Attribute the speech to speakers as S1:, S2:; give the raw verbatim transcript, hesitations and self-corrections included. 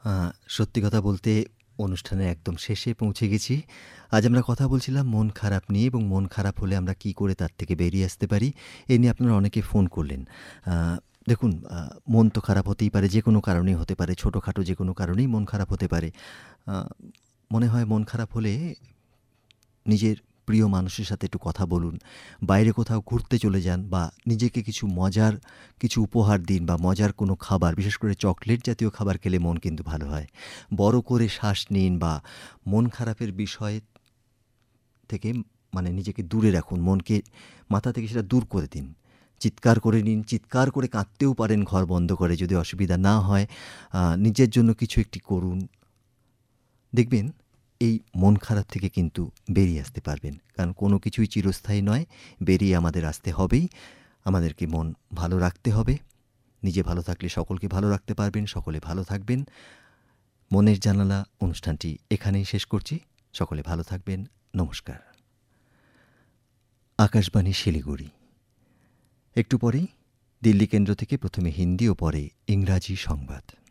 S1: আ সত্যি কথা বলতে অনুষ্ঠানের একদম শেষে পৌঁছে গেছি। আজ আমরা কথা বলছিলাম মন খারাপ নিয়ে এবং মন খারাপ হলে আমরা কী করে তার থেকে বেরিয়ে আসতে পারি, এ নিয়ে আপনারা অনেকে ফোন করলেন। আ দেখুন আ মন তো খারাপ হতেই পারে, যেকোনো কারণেই হতে পারে। ছোটখাটো যেকোনো কারণেই মন খারাপ হতে পারে। আ মনে হয় মন খারাপ হলে নিজের প্রিয় মানুষের সাথে একটু কথা বলুন। বাইরে কোথাও ঘুরতে চলে যান বা নিজেকে কিছু মজার কিছু উপহার দিন বা মজার কোনো খাবার, বিশেষ করে চকলেট জাতীয় খাবার খেলে মন কিন্তু ভালো হয়। বড় করে শ্বাস নিন বা মন খারাপের বিষয় থেকে মানে নিজেকে দূরে রাখুন। মনকে মাথা থেকে সেটা দূর করে দিন। চিৎকার করে নিন, চিৎকার করে কাঁদতেও পারেন ঘর বন্ধ করে যদি অসুবিধা না হয়। আ নিজের জন্য কিছু একটি করুন। দেখবেন এই মন খারাপ থেকে কিন্তু বেরিয়ে আসতে পারবেন। কারণ কোনো কিছুই চিরস্থায়ী নয়। বেরিয়ে আমাদের আসতে হবেই। আমাদেরকে মন ভালো রাখতে হবে। নিজে ভালো থাকলে সকলকে ভালো রাখতে পারবেন, সকলে ভালো থাকবেন। মনের জানালা অনুষ্ঠানটি এখানেই শেষ করছি। সকলে ভালো থাকবেন। নমস্কার। আকাশবাণী শিলিগুড়ি। একটু পরেই দিল্লি কেন্দ্র থেকে প্রথমে হিন্দি ও পরে ইংরাজি সংবাদ।